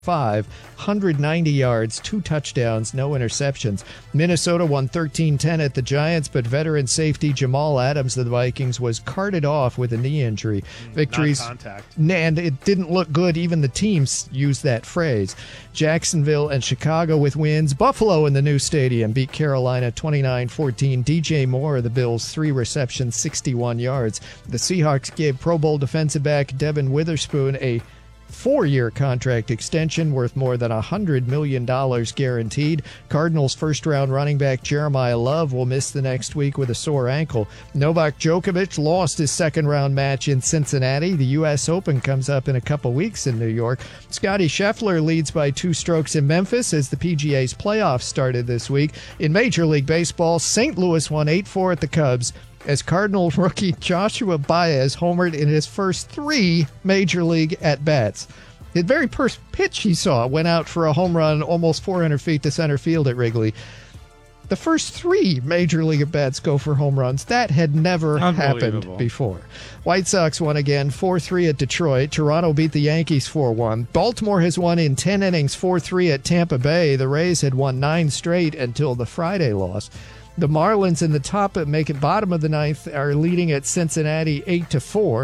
190 yards, 2 touchdowns, no interceptions. Minnesota won 13-10 at the Giants, but veteran safety Jamal Adams of the Vikings was carted off with a knee injury. Victories, non-contact. And it didn't look good. Even the teams used that phrase. Jacksonville and Chicago with wins. Buffalo in the new stadium beat Carolina 29-14. DJ Moore of the Bills, 3 receptions, 61 yards. The Seahawks gave Pro Bowl defensive back Devin Witherspoon a 4-year contract extension worth more than $100 million guaranteed. Cardinals first-round running back Jeremiah Love will miss the next week with a sore ankle. Novak Djokovic lost his second-round match in Cincinnati. The U.S. Open comes up in a couple weeks in New York. Scottie Scheffler leads by 2 strokes in Memphis as the PGA's playoffs started this week. In Major League Baseball, St. Louis won 8-4 at the Cubs as Cardinals rookie Joshua Baez homered in his first 3 Major League at-bats. The very first pitch he saw went out for a home run almost 400 feet to center field at Wrigley. The first 3 Major League at-bats go for home runs. That had never happened before. White Sox won again 4-3 at Detroit. Toronto beat the Yankees 4-1. Baltimore has won in 10 innings 4-3 at Tampa Bay. The Rays had won 9 straight until the Friday loss. The Marlins in the bottom of the 9th are leading at Cincinnati 8-4.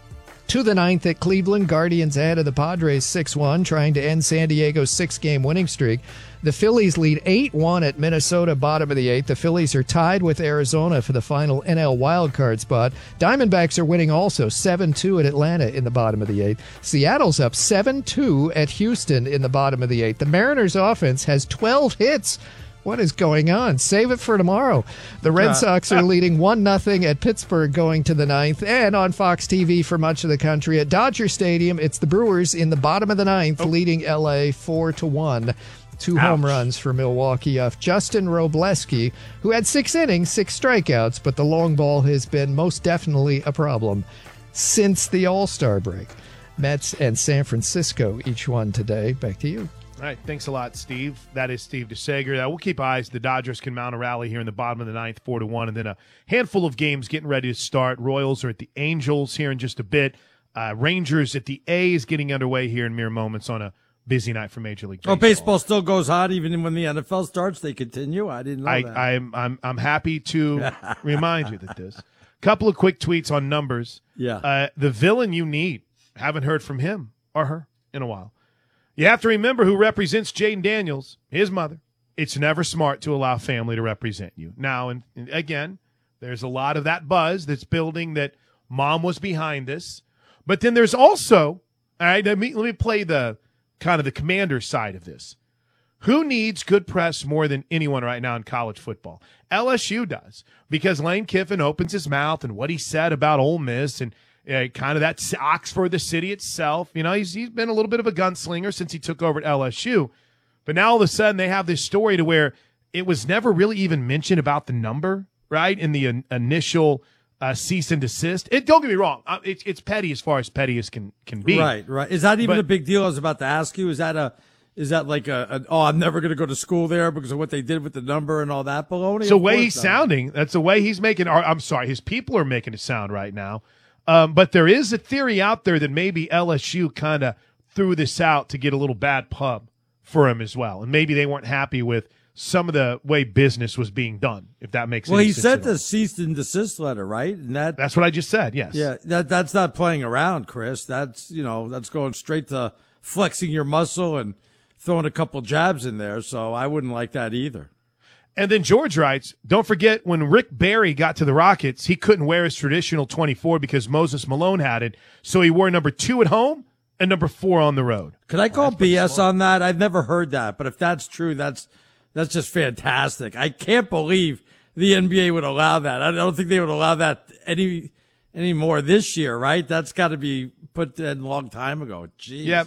To the 9th at Cleveland, Guardians ahead of the Padres 6-1, trying to end San Diego's 6-game winning streak. The Phillies lead 8-1 at Minnesota, bottom of the 8th. The Phillies are tied with Arizona for the final NL wildcard spot. Diamondbacks are winning also 7-2 at Atlanta in the bottom of the 8th. Seattle's up 7-2 at Houston in the bottom of the 8th. The Mariners' offense has 12 hits. What is going on? Save it for tomorrow. The Red Sox are leading 1-0 at Pittsburgh going to the 9th. And on Fox TV for much of the country at Dodger Stadium, it's the Brewers in the bottom of the 9th, leading L.A. 4-1. 2 home runs for Milwaukee off Justin Robleski, who had 6 innings, 6 strikeouts, but the long ball has been most definitely a problem since the All-Star break. Mets and San Francisco each won today. Back to you. All right, thanks a lot, Steve. That is Steve DeSager. We'll keep eyes. The Dodgers can mount a rally here in the bottom of the 9th, 4-1, and then a handful of games getting ready to start. Royals are at the Angels here in just a bit. Rangers at the A's getting underway here in mere moments on a busy night for Major League Baseball. Oh, baseball still goes hot even when the NFL starts. They continue. I didn't know that. I'm happy to remind you that this. Couple of quick tweets on numbers. Yeah. The villain you need. Haven't heard from him or her in a while. You have to remember who represents Jaden Daniels, his mother. It's never smart to allow family to represent you. Now, and again, there's a lot of that buzz that's building that mom was behind this. But then there's also, all right, let me play the kind of the commander side of this. Who needs good press more than anyone right now in college football? LSU does, because Lane Kiffin opens his mouth and what he said about Ole Miss and kind of that Oxford, the city itself. You know, he's been a little bit of a gunslinger since he took over at LSU. But now all of a sudden they have this story to where it was never really even mentioned about the number, right, in the initial cease and desist. Don't get me wrong. It's petty as far as petty as can be. Right. Is that even a big deal? I was about to ask you. Is that like I'm never going to go to school there because of what they did with the number and all that baloney? It's the way he's sounding. That's the way he's making. I'm sorry, his people are making it sound right now. But there is a theory out there that maybe LSU kind of threw this out to get a little bad pub for him as well. And maybe they weren't happy with some of the way business was being done, if that makes any sense. Well, he sent the cease and desist letter, right? And that's what I just said, yes. Yeah, that's not playing around, Chris. That's going straight to flexing your muscle and throwing a couple jabs in there. So I wouldn't like that either. And then George writes, don't forget when Rick Barry got to the Rockets, he couldn't wear his traditional 24 because Moses Malone had it. So he wore number 2 at home and number 4 on the road. Could I call BS on that? I've never heard that. But if that's true, that's just fantastic. I can't believe the NBA would allow that. I don't think they would allow that any more this year, right? That's got to be put in a long time ago. Jeez. Yep,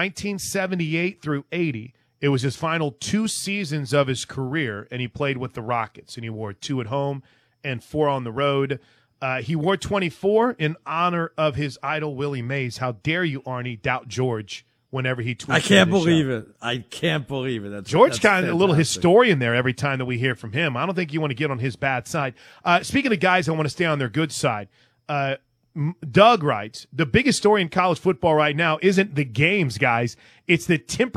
1978 through 80. It was his final 2 seasons of his career, and he played with the Rockets, and he wore 2 at home and 4 on the road. He wore 24 in honor of his idol, Willie Mays. How dare you, Arnie, doubt George whenever he tweets. I can't believe it. I can't believe it. George kind of a little historian there every time that we hear from him. I don't think you want to get on his bad side. Speaking of guys, I want to stay on their good side. Doug writes, the biggest story in college football right now isn't the games, guys. It's the temper